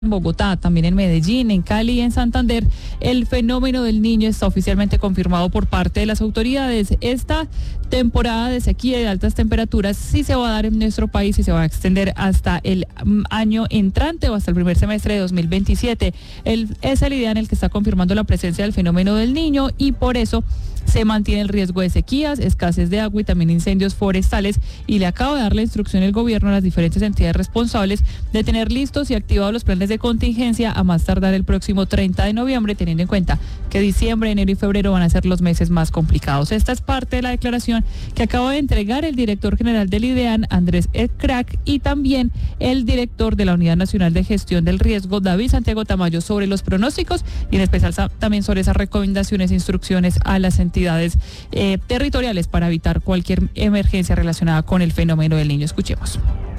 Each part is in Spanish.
En Bogotá, también en Medellín, en Cali y en Santander, el fenómeno del Niño está oficialmente confirmado por parte de las autoridades. Esta temporada de sequía y de altas temperaturas sí se va a dar en nuestro país y se va a extender hasta el año entrante o hasta el primer semestre de 2027. Es el día en el que está confirmando la presencia del fenómeno del Niño y por eso se mantiene el riesgo de sequías, escasez de agua y también incendios forestales, y le acaba de dar la instrucción el gobierno a las diferentes entidades responsables de tener listos y activados los planes de contingencia a más tardar el próximo 30 de noviembre, teniendo en cuenta que diciembre, enero y febrero van a ser los meses más complicados. Esta es parte de la declaración que acaba de entregar el director general del IDEAN, Andrés Crack, y también el director de la Unidad Nacional de Gestión del Riesgo, David Santiago Tamayo, sobre los pronósticos y en especial también sobre esas recomendaciones e instrucciones a las entidades territoriales para evitar cualquier emergencia relacionada con el fenómeno del Niño. Escuchemos.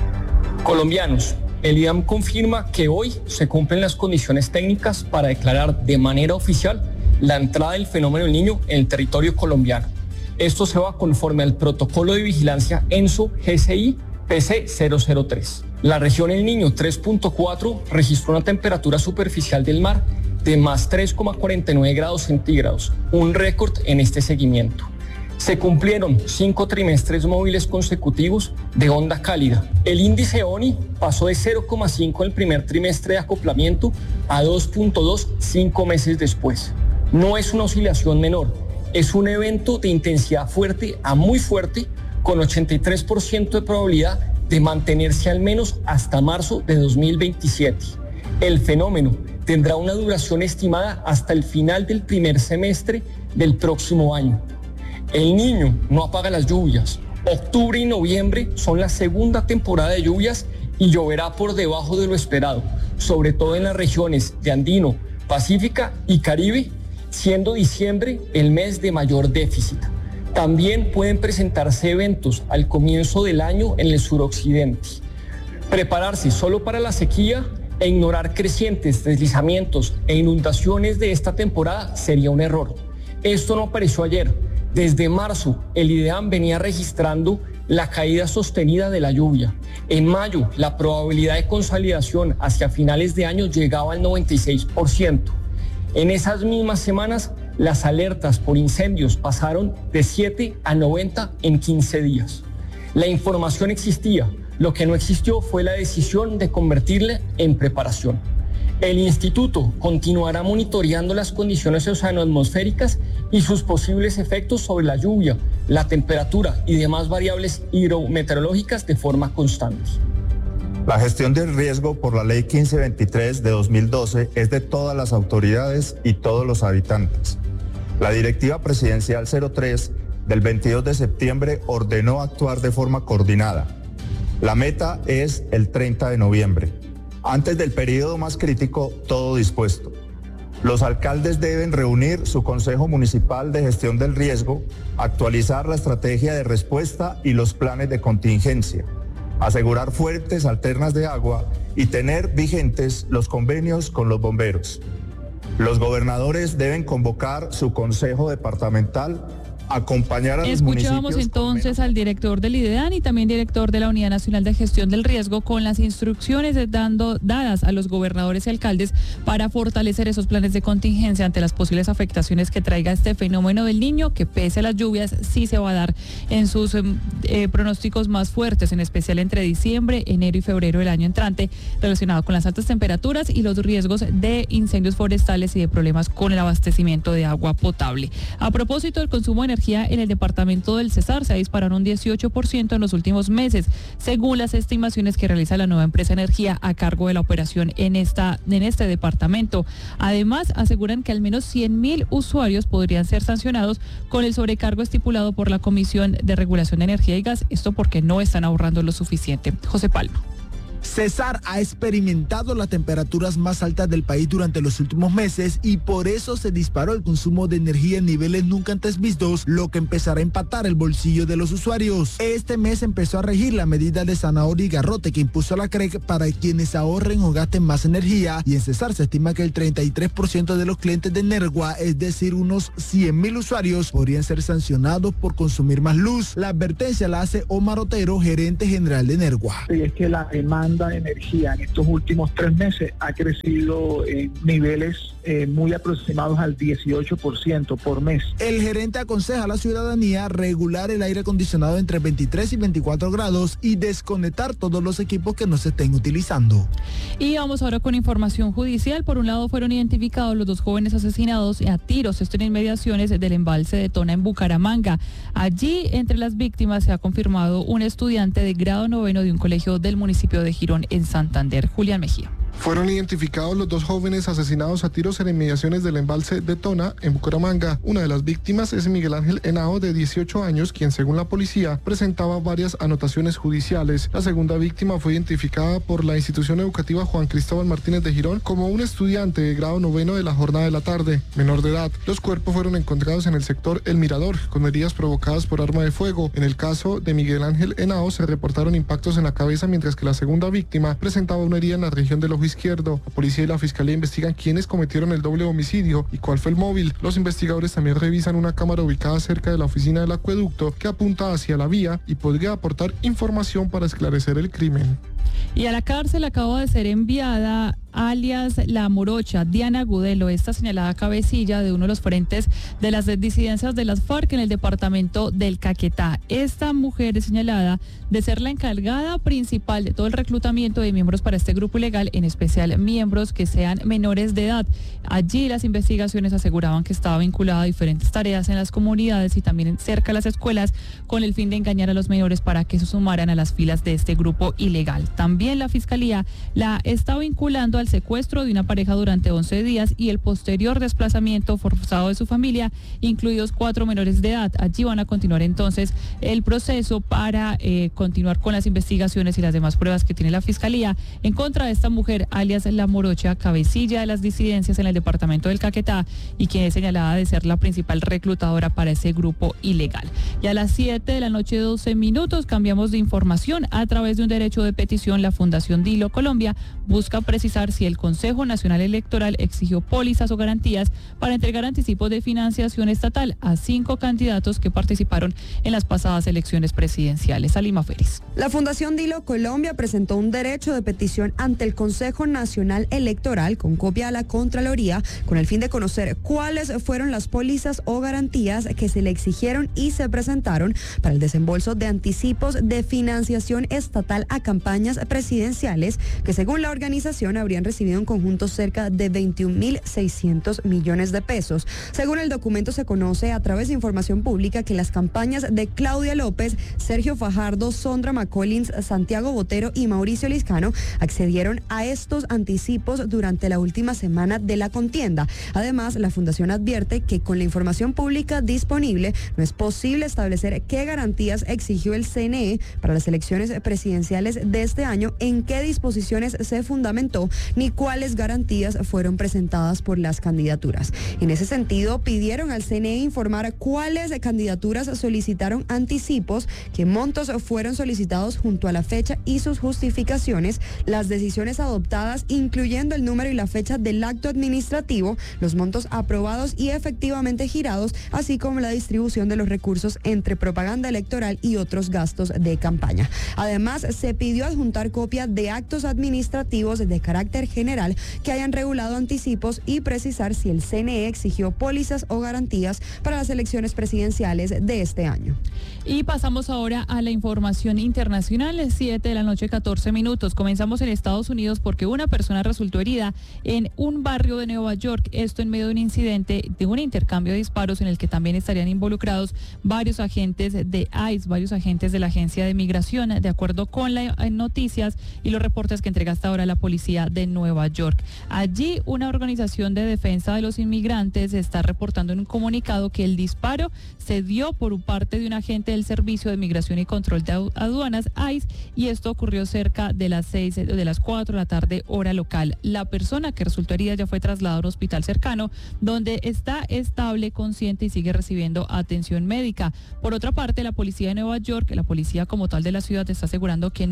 Colombianos, el IDEAM confirma que hoy se cumplen las condiciones técnicas para declarar de manera oficial la entrada del fenómeno del Niño en el territorio colombiano. Esto se va conforme al protocolo de vigilancia ENSO GCI PC 003. La región El Niño 3.4 registró una temperatura superficial del mar de más 3,49 grados centígrados, un récord en este seguimiento. Se cumplieron 5 trimestres móviles consecutivos de onda cálida. El índice ONI pasó de 0,5 en el primer trimestre de acoplamiento a 2,2 5 meses después. No es una oscilación menor, es un evento de intensidad fuerte a muy fuerte, con 83% de probabilidad de mantenerse al menos hasta marzo de 2027. El fenómeno tendrá una duración estimada hasta el final del primer semestre del próximo año. El Niño no apaga las lluvias. Octubre y noviembre son la segunda temporada de lluvias y lloverá por debajo de lo esperado, sobre todo en las regiones de Andino, Pacífica y Caribe, siendo diciembre el mes de mayor déficit. También pueden presentarse eventos al comienzo del año en el suroccidente. Prepararse solo para la sequía e ignorar crecientes deslizamientos e inundaciones de esta temporada sería un error. Esto no apareció ayer. Desde marzo, el IDEAM venía registrando la caída sostenida de la lluvia. En mayo, la probabilidad de consolidación hacia finales de año llegaba al 96%. En esas mismas semanas, las alertas por incendios pasaron de 7 a 90 en 15 días. La información existía, lo que no existió fue la decisión de convertirla en preparación. El instituto continuará monitoreando las condiciones oceanoatmosféricas y sus posibles efectos sobre la lluvia, la temperatura y demás variables hidrometeorológicas de forma constante. La gestión del riesgo por la Ley 1523 de 2012 es de todas las autoridades y todos los habitantes. La Directiva Presidencial 03 del 22 de septiembre ordenó actuar de forma coordinada. La meta es el 30 de noviembre. Antes del periodo más crítico, todo dispuesto. Los alcaldes deben reunir su Consejo Municipal de Gestión del Riesgo, actualizar la estrategia de respuesta y los planes de contingencia, asegurar fuentes alternas de agua y tener vigentes los convenios con los bomberos. Los gobernadores deben convocar su Consejo Departamental, acompañar a los municipios. Escuchábamos entonces al director del IDEAN y también director de la Unidad Nacional de Gestión del Riesgo con las instrucciones dadas a los gobernadores y alcaldes para fortalecer esos planes de contingencia ante las posibles afectaciones que traiga este fenómeno del Niño, que pese a las lluvias sí se va a dar en sus pronósticos más fuertes, en especial entre diciembre, enero y febrero del año entrante, relacionado con las altas temperaturas y los riesgos de incendios forestales y de problemas con el abastecimiento de agua potable. A propósito del consumo de energía en el departamento del Cesar, se ha disparado un 18% en los últimos meses, según las estimaciones que realiza la nueva empresa Energía a cargo de la operación en este departamento. Además, aseguran que al menos 100.000 usuarios podrían ser sancionados con el sobrecargo estipulado por la Comisión de Regulación de Energía y Gas, esto porque no están ahorrando lo suficiente. José Palma. Cesar ha experimentado las temperaturas más altas del país durante los últimos meses y por eso se disparó el consumo de energía en niveles nunca antes vistos, lo que empezará a empatar el bolsillo de los usuarios. Este mes empezó a regir la medida de zanahoria y garrote que impuso la CREC para quienes ahorren o gasten más energía, y en Cesar se estima que el 33% de los clientes de Energua, es decir, unos 100.000 usuarios, podrían ser sancionados por consumir más luz. La advertencia la hace Omar Otero, gerente general de Energua. Y es que la demanda demanda de energía en estos últimos 3 meses ha crecido en niveles muy aproximados al 18% por mes. El gerente aconseja a la ciudadanía regular el aire acondicionado entre 23 y 24 grados y desconectar todos los equipos que no se estén utilizando. Y vamos ahora con información judicial. Por un lado, fueron identificados los 2 jóvenes asesinados a tiros, esto en inmediaciones del embalse de Tona en Bucaramanga. Allí, entre las víctimas, se ha confirmado un estudiante de grado 9 de un colegio del municipio de Girón en Santander. Julián Mejía. Fueron identificados los 2 jóvenes asesinados a tiros en inmediaciones del embalse de Tona, en Bucaramanga. Una de las víctimas es Miguel Ángel Henao, de 18 años, quien, según la policía, presentaba varias anotaciones judiciales. La segunda víctima fue identificada por la institución educativa Juan Cristóbal Martínez de Girón como un estudiante de grado 9 de la jornada de la tarde, menor de edad. Los cuerpos fueron encontrados en el sector El Mirador, con heridas provocadas por arma de fuego. En el caso de Miguel Ángel Henao, se reportaron impactos en la cabeza, mientras que la segunda víctima presentaba una herida en la región del ojo izquierdo. La policía y la fiscalía investigan quiénes cometieron el doble homicidio y cuál fue el móvil. Los investigadores también revisan una cámara ubicada cerca de la oficina del acueducto que apunta hacia la vía y podría aportar información para esclarecer el crimen. Y a la cárcel acaba de ser enviada, alias La Morocha, Diana Gudelo, esta señalada cabecilla de uno de los frentes de las disidencias de las FARC en el departamento del Caquetá. Esta mujer es señalada de ser la encargada principal de todo el reclutamiento de miembros para este grupo ilegal, en especial miembros que sean menores de edad. Allí las investigaciones aseguraban que estaba vinculada a diferentes tareas en las comunidades y también cerca de las escuelas, con el fin de engañar a los menores para que se sumaran a las filas de este grupo ilegal. También la fiscalía la está vinculando al secuestro de una pareja durante 11 días y el posterior desplazamiento forzado de su familia, incluidos 4 menores de edad. Allí van a continuar entonces el proceso para continuar con las investigaciones y las demás pruebas que tiene la fiscalía en contra de esta mujer, alias La Morocha, cabecilla de las disidencias en el departamento del Caquetá y quien es señalada de ser la principal reclutadora para ese grupo ilegal. Y a las 7 de la noche, 12 minutos, cambiamos de información. A través de un derecho de petición, la Fundación Dilo Colombia busca precisar si el Consejo Nacional Electoral exigió pólizas o garantías para entregar anticipos de financiación estatal a 5 candidatos que participaron en las pasadas elecciones presidenciales. Alima Félix. La Fundación Dilo Colombia presentó un derecho de petición ante el Consejo Nacional Electoral con copia a la Contraloría con el fin de conocer cuáles fueron las pólizas o garantías que se le exigieron y se presentaron para el desembolso de anticipos de financiación estatal a campañas presidenciales que, según la organización, habrían recibido en conjunto cerca de 21.600 millones de pesos. Según el documento, se conoce a través de información pública que las campañas de Claudia López, Sergio Fajardo, Sondra McCollins, Santiago Botero y Mauricio Liscano accedieron a estos anticipos durante la última semana de la contienda. Además, la Fundación advierte que con la información pública disponible no es posible establecer qué garantías exigió el CNE para las elecciones presidenciales de este año, en qué disposiciones se fundamentó, ni cuáles garantías fueron presentadas por las candidaturas. En ese sentido, pidieron al CNE informar cuáles candidaturas solicitaron anticipos, qué montos fueron solicitados junto a la fecha y sus justificaciones, las decisiones adoptadas, incluyendo el número y la fecha del acto administrativo, los montos aprobados y efectivamente girados, así como la distribución de los recursos entre propaganda electoral y otros gastos de campaña. Además, se pidió adjuntar copia de actos administrativos de carácter general que hayan regulado anticipos y precisar si el CNE exigió pólizas o garantías para las elecciones presidenciales de este año. Y pasamos ahora a la información internacional, 7 de la noche, 14 minutos. Comenzamos en Estados Unidos porque una persona resultó herida en un barrio de Nueva York, esto en medio de un incidente de un intercambio de disparos en el que también estarían involucrados varios agentes de ICE, varios agentes de la Agencia de Migración, de acuerdo con las noticias y los reportes que entrega hasta ahora la policía de Nueva York. Allí, una organización de defensa de los inmigrantes está reportando en un comunicado que el disparo se dio por parte de un agente del Servicio de Migración y Control de Aduanas, ICE, y esto ocurrió cerca de las 4 de la tarde, hora local. La persona que resultó herida ya fue trasladada a un hospital cercano, donde está estable, consciente y sigue recibiendo atención médica. Por otra parte, la policía de Nueva York, la policía como tal de la ciudad, está asegurando que no estuvo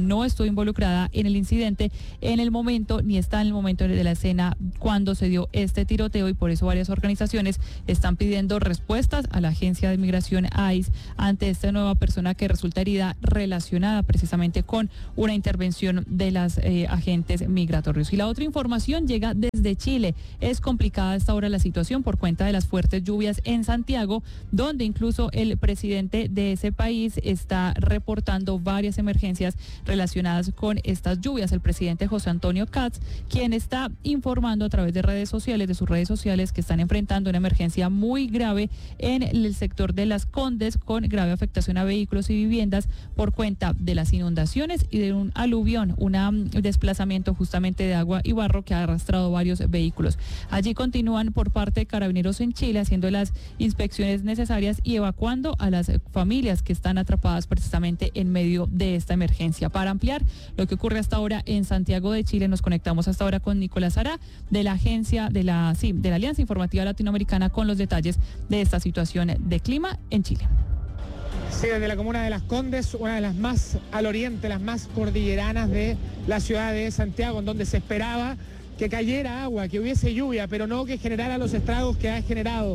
involucrada en el incidente en el momento, ni está en el momento de la escena cuando se dio este tiroteo, y por eso varias organizaciones están pidiendo respuestas a la agencia de migración ICE ante esta nueva persona que resulta herida relacionada precisamente con una intervención de las agentes migratorios. Y la otra información llega desde Chile. Es complicada a esta hora la situación por cuenta de las fuertes lluvias en Santiago, donde incluso el presidente de ese país está reportando varias emergencias relacionadas con estas lluvias. El presidente José Antonio Kast, quien está informando a través de sus redes sociales, que están enfrentando una emergencia muy grave en el sector de Las Condes, con grave afectación a vehículos y viviendas por cuenta de las inundaciones y de un aluvión, un desplazamiento justamente de agua y barro que ha arrastrado varios vehículos. Allí continúan por parte de Carabineros en Chile haciendo las inspecciones necesarias y evacuando a las familias que están atrapadas precisamente en medio de esta emergencia. Para ampliar lo que ocurre hasta ahora en Santiago de Chile, nos conectamos hasta ahora con Nicolás Sará de la agencia de la Alianza Informativa Latinoamericana con los detalles de esta situación de clima en Chile. Sí, desde la comuna de Las Condes, una de las más al oriente, las más cordilleranas de la ciudad de Santiago, en donde se esperaba que cayera agua, que hubiese lluvia, pero no que generara los estragos que ha generado.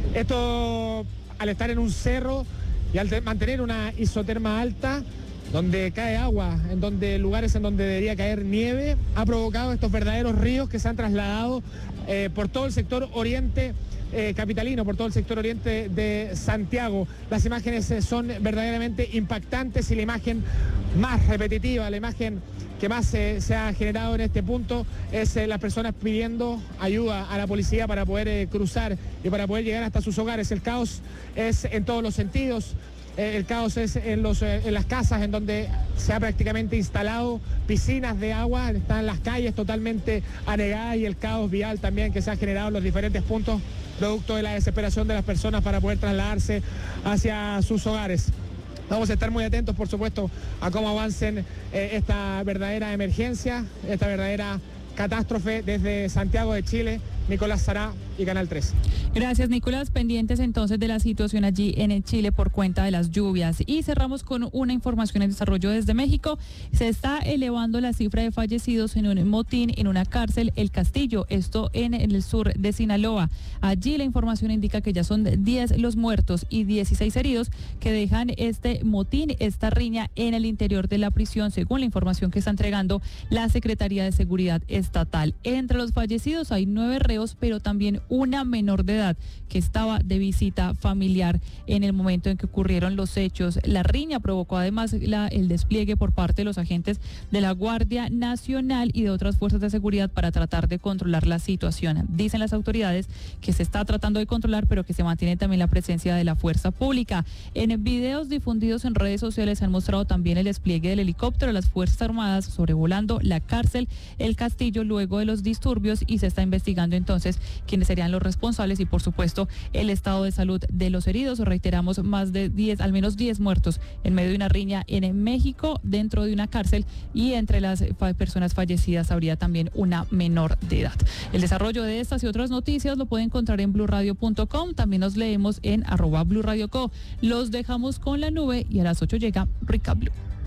Esto, al estar en un cerro y al mantener una isoterma alta, donde cae agua, en donde lugares en donde debería caer nieve, ha provocado estos verdaderos ríos que se han trasladado por todo el sector oriente capitalino, por todo el sector oriente de Santiago. Las imágenes son verdaderamente impactantes y la imagen más repetitiva, la imagen que más se ha generado en este punto es las personas pidiendo ayuda a la policía para poder cruzar y para poder llegar hasta sus hogares. El caos es en todos los sentidos. El caos es en las casas en donde se ha prácticamente instalado piscinas de agua, están las calles totalmente anegadas, y el caos vial también que se ha generado en los diferentes puntos, producto de la desesperación de las personas para poder trasladarse hacia sus hogares. Vamos a estar muy atentos, por supuesto, a cómo avancen esta verdadera emergencia, esta verdadera catástrofe desde Santiago de Chile. Nicolás Sará y Canal 3. Gracias, Nicolás. Pendientes entonces de la situación allí en Chile por cuenta de las lluvias. Y cerramos con una información en desarrollo desde México. Se está elevando la cifra de fallecidos en un motín en una cárcel, El Castillo, esto en el sur de Sinaloa. Allí la información indica que ya son 10 los muertos y 16 heridos que dejan este motín, esta riña en el interior de la prisión, según la información que está entregando la Secretaría de Seguridad Estatal. Entre los fallecidos hay 9 reos, pero también una menor de edad que estaba de visita familiar en el momento en que ocurrieron los hechos. La riña provocó además el despliegue por parte de los agentes de la Guardia Nacional y de otras fuerzas de seguridad para tratar de controlar la situación. Dicen las autoridades que se está tratando de controlar, pero que se mantiene también la presencia de la fuerza pública. En videos difundidos en redes sociales se han mostrado también el despliegue del helicóptero de las Fuerzas Armadas sobrevolando la cárcel El Castillo luego de los disturbios, y se está investigando entonces quiénes serían los responsables y, por supuesto, el estado de salud de los heridos. Reiteramos, al menos 10 muertos en medio de una riña en México dentro de una cárcel, y entre las personas fallecidas habría también una menor de edad. El desarrollo de estas y otras noticias lo pueden encontrar en blurradio.com. También nos leemos en @blurradioco. Los dejamos con la nube y a las 8 llega Rica Blue.